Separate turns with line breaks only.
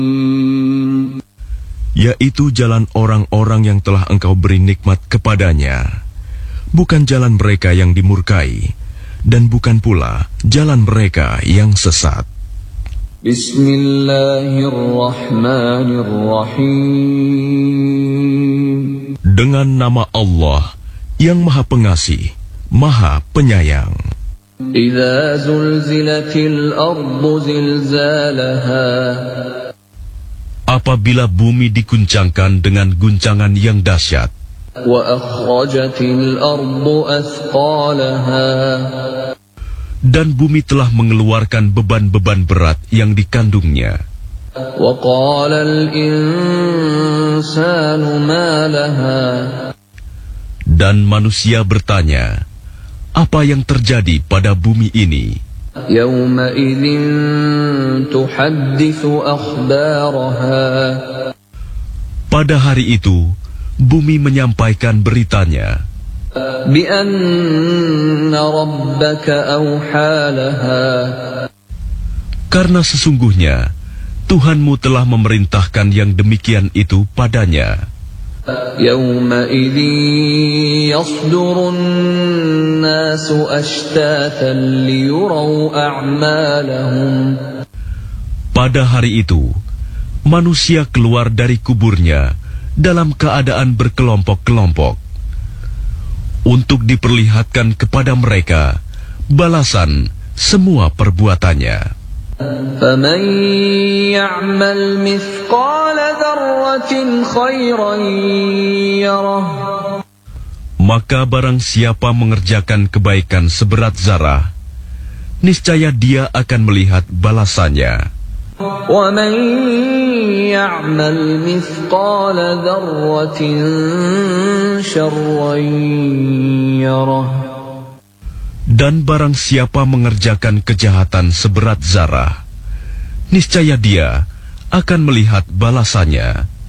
yaitu jalan orang-orang yang telah engkau beri nikmat kepadanya, bukan jalan mereka yang dimurkai, dan bukan pula jalan mereka yang sesat.
Bismillahirrahmanirrahim.
Dengan nama Allah yang Maha Pengasih, Maha Penyayang.
Idza zulzilatil ardu zilzalaha.
Apabila bumi diguncangkan dengan guncangan yang dahsyat,
Wa akhrajatil ardu athqalaha.
dan bumi telah mengeluarkan beban-beban berat yang dikandungnya.
Wa qalal insanu ma laha.
Dan manusia bertanya, apa yang terjadi pada bumi ini?
Yawma idzin tuhadditsu akhbaraha.
Pada hari itu, bumi menyampaikan beritanya,
Bi anna rabbaka awha laha.
karena sesungguhnya Tuhanmu telah memerintahkan yang demikian itu padanya.
Yawma idzin yasdurun nasu ashtatan liyuraw a'malahum.
Pada hari itu, manusia keluar dari kuburnya dalam keadaan berkelompok-kelompok untuk diperlihatkan kepada mereka balasan semua perbuatannya.
Faman ya'mal mithqala dzarratin khairan yarah.
Maka barang siapa mengerjakan kebaikan seberat zarah, niscaya dia akan melihat balasannya.
Wa man ya'mal mithqala dzarratin syarran yarah.
Dan barang siapa mengerjakan kejahatan seberat zarah, niscaya dia akan melihat balasannya.